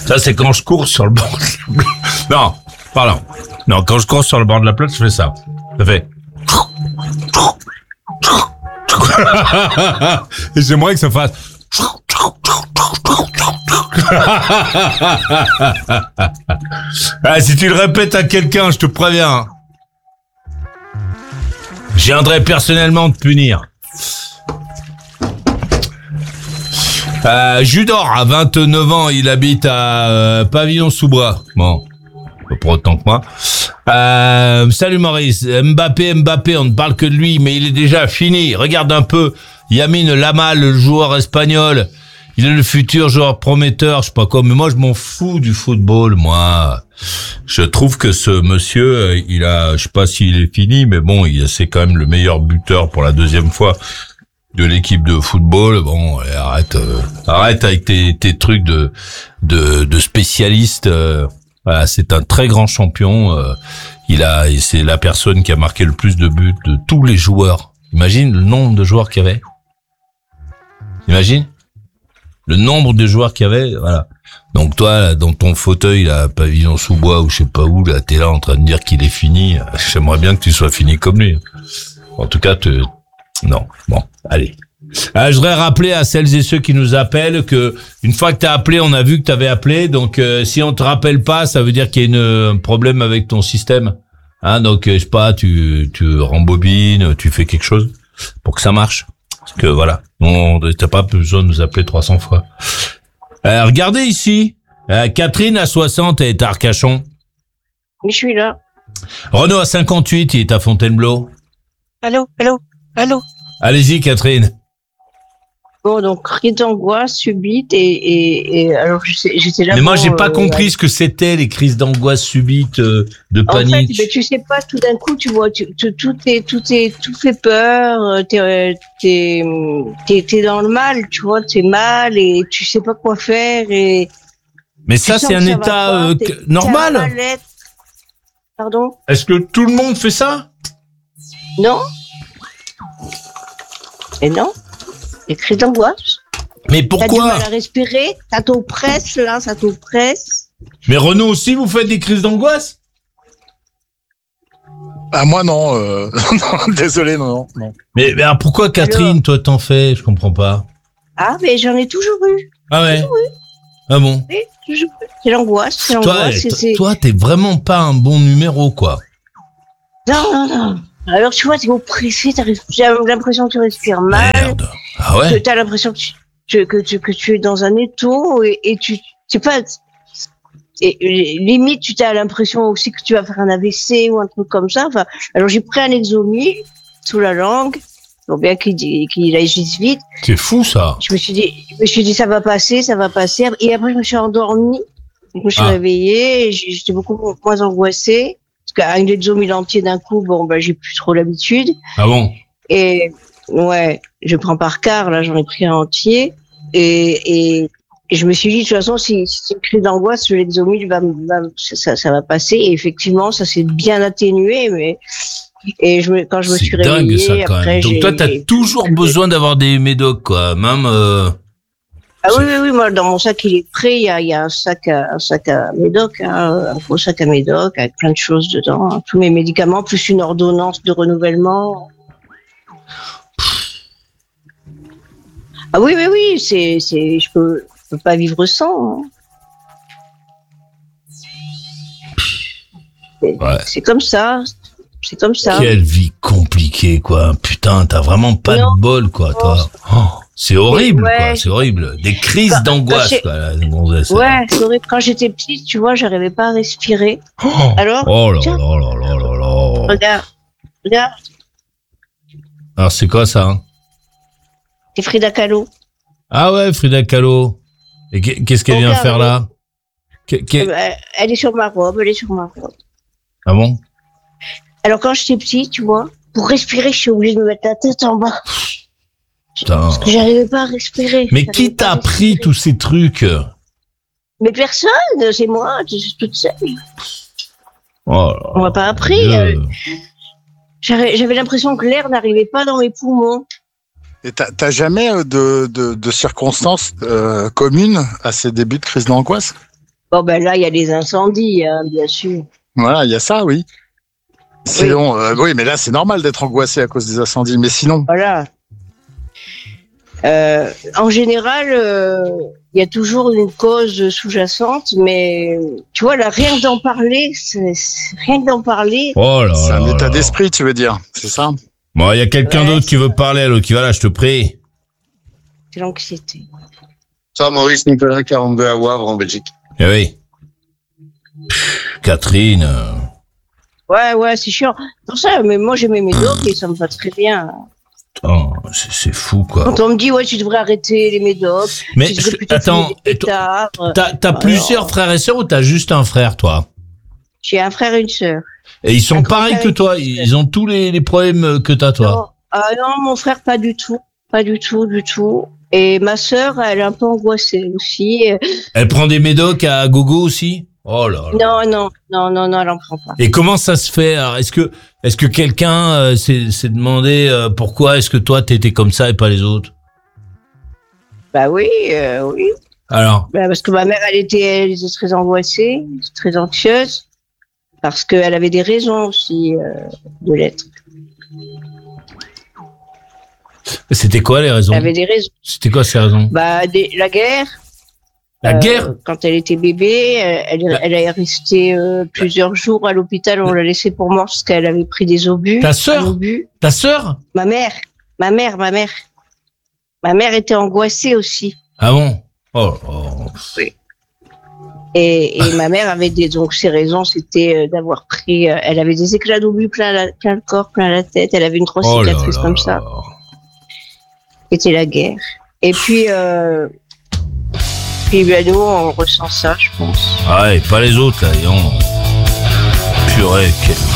Ça, c'est quand je cours sur le bord. Non, pardon. Non, quand je cours sur le bord de la plage, je fais ça. Ça fait. Et j'aimerais que ça fasse. Ah, si tu le répètes à quelqu'un, je te préviens. Je viendrai personnellement te punir. Judor a 29 ans, il habite à Pavillon-sous-Bois. Bon, pas autant que moi. Salut Maurice, Mbappé, on ne parle que de lui, mais il est déjà fini. Regarde un peu, Lamine Yamal, le joueur espagnol. Il est le futur joueur prometteur, je sais pas quoi, mais moi je m'en fous du football, moi. Je trouve que ce monsieur, je sais pas s'il est fini, mais bon, c'est quand même le meilleur buteur pour la deuxième fois de l'équipe de football. Bon, arrête avec tes trucs de spécialiste. Voilà, c'est un très grand champion. C'est la personne qui a marqué le plus de buts de tous les joueurs. Imagine le nombre de joueurs qu'il y avait. Imagine le nombre de joueurs qu'il y avait. Voilà. Donc toi, là, dans ton fauteuil, là, Pavillon-sous-Bois ou je sais pas où, là, t'es là en train de dire qu'il est fini. J'aimerais bien que tu sois fini comme lui. En tout cas, non. Bon, allez. Je voudrais rappeler à celles et ceux qui nous appellent que une fois que t'as appelé, on a vu que t'avais appelé. Donc, si on te rappelle pas, ça veut dire qu'il y a un problème avec ton système. Hein, donc, je sais pas, tu rembobines, tu fais quelque chose pour que ça marche. Parce que voilà, t'as pas besoin de nous appeler 300 fois. Regardez ici, Catherine à 60 est à Arcachon. Oui, je suis là. Renaud à 58, il est à Fontainebleau. Allô. Allez-y, Catherine. Bon, donc, crise d'angoisse subite et alors j'étais là. Mais moi, j'ai pas compris ce que c'était les crises d'angoisse subite, de panique. En fait, tu sais pas, tout d'un coup, tu vois, tout fait peur, t'es dans le mal, tu vois, t'es mal et tu sais pas quoi faire et. Mais ça, c'est un état normal. Pardon? Est-ce que tout le monde fait ça? Non. Et non. Les crises d'angoisse. Mais pourquoi? T'as du mal à respirer, ça t'oppresse là, ça t'oppresse. Mais Renaud aussi, vous faites des crises d'angoisse? Ah moi non, non, désolé, non. Mais alors pourquoi Catherine, toi t'en fais? Je comprends pas. Ah mais j'en ai toujours eu. Ah ouais. Toujours eu. Ah bon? Oui, toujours eu. C'est l'angoisse, Toi, t'es vraiment pas un bon numéro, quoi. Non. Alors tu vois, t'es oppressé, j'ai l'impression que tu respires mal. Merde. Ah ouais? Que t'as l'impression que tu es dans un étau et tu sais pas. Et limite, tu as l'impression aussi que tu vas faire un AVC ou un truc comme ça. Enfin, alors j'ai pris un Exomil sous la langue, donc bien qu'il agisse vite. C'est fou ça. Je me suis dit ça va passer. Et après je me suis endormie, je me suis réveillée, j'étais beaucoup moins angoissée parce qu'un Exomil entier d'un coup, j'ai plus trop l'habitude. Ah bon? Et ouais, je prends par quart, là j'en ai pris un entier et je me suis dit, de toute façon, si c'est une crise d'angoisse, l'Exomil ça va passer. Et effectivement, ça s'est bien atténué, mais quand je me suis réveillée, c'est dingue ça, quand après, même. Donc toi, t'as toujours besoin d'avoir des médocs, quoi. Même. Ah oui, moi dans mon sac il est prêt. Il y a un sac à médoc, un gros sac à médoc avec plein de choses dedans, hein, tous mes médicaments plus une ordonnance de renouvellement. Ah oui, je peux pas vivre sans. Hein. C'est comme ça. Quelle vie compliquée, quoi. Putain, t'as vraiment pas de bol, quoi, toi. Oh, c'est horrible, quoi. C'est horrible. Des crises d'angoisse, quoi. Ouais, c'est horrible. Quand j'étais petite, tu vois, j'arrivais pas à respirer. Alors. Oh là là. Regarde. Alors, c'est quoi ça, hein? C'est Frida Kahlo. Ah ouais, Frida Kahlo. Et qu'est-ce qu'elle vient faire là? Elle est sur ma robe. Ah bon? Alors quand j'étais petite, tu vois, pour respirer, je suis obligée de me mettre la tête en bas. Putain. Parce que j'arrivais pas à respirer. Mais qui t'a appris tous ces trucs? Mais personne, c'est moi, je suis toute seule. Oh là, on m'a pas appris. J'avais l'impression que l'air n'arrivait pas dans mes poumons. Et t'as jamais de circonstances communes à ces débuts de crise d'angoisse? Bon, ben là, il y a les incendies, hein, bien sûr. Voilà, il y a ça, oui. Sinon, oui, mais là, c'est normal d'être angoissé à cause des incendies. Mais sinon, Voilà. En général, il y a toujours une cause sous-jacente, mais tu vois, là, rien que d'en parler, rien que d'en parler, Oh là c'est là un là état là. d'esprit, tu veux dire. C'est ça? Bon, il y a quelqu'un Ouais, d'autre qui veut parler, alors qui va là, je te prie. c'est l'anxiété. Ça, Maurice Nicolas, 42 à Wavre, en Belgique. Eh oui. Catherine. Ouais, c'est chiant. Pour ça, mais moi, j'ai mes médocs et ça me va très bien. Putain, c'est fou, quoi. Quand on me dit, ouais, tu devrais arrêter les médocs, Mais tu devrais plutôt attends, fumer des pétards. t'as plusieurs frères et sœurs ou t'as juste un frère, toi? J'ai un frère et une sœur. Et ils sont Un grand pareils frère que et toi, une sœur. ils ont tous les problèmes que t'as, toi. Non, non, mon frère, pas du tout. Pas du tout, du tout. Et ma sœur, elle est un peu angoissée aussi. Elle prend des médocs à gogo aussi? Oh là là. Non, elle en prend pas. Et comment ça se fait? Alors, est-ce que quelqu'un s'est demandé pourquoi est-ce que toi t'étais comme ça et pas les autres? Bah oui, oui. Alors, Bah, parce que ma mère, elle était très angoissée, très anxieuse, parce qu'elle avait des raisons aussi de l'être. c'était quoi les raisons? Elle avait des raisons. C'était quoi ces raisons? Bah, la guerre. La guerre? Quand elle était bébé, elle est restée plusieurs jours à l'hôpital. On l'a laissée pour mort parce qu'elle avait pris des obus. Ta sœur? Un obus. Ta sœur? Ma mère. Ma mère était angoissée aussi. Ah bon? Oh. Et ma mère avait donc ses raisons, c'était d'avoir pris. Elle avait des éclats d'obus plein le corps, plein la tête. Elle avait une grosse Oh là cicatrice là comme là ça. là. C'était la guerre. Et puis ben, nous, on ressent ça, je pense. Ah ouais, pas les autres là, dis donc. Purée, quel